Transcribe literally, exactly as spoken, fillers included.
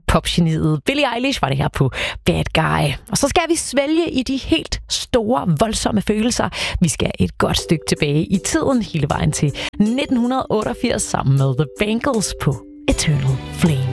popgeniet Billie Eilish var det her på Bad Guy. Og så skal vi svælge i de helt store, voldsomme følelser. Vi skal et godt stykke tilbage i tiden, hele vejen til nitten otteogfirs sammen med The Bangles på Eternal Flame.